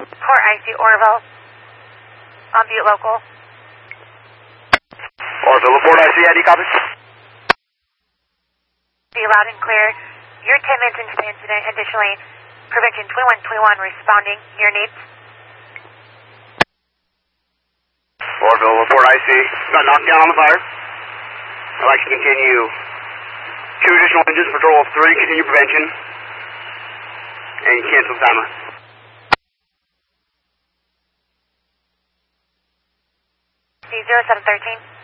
Port IC Orville. On Butte Local. Orville, Port IC, ID copy? Be loud and clear. You're 10 minutes into the incident. Additionally, Prevention 2121 responding. Your needs? Orville, Port IC. Got knocked down on the fire. I'd like to continue 2 additional engines, patrol of 3, continue prevention, and cancel the timer. C0713.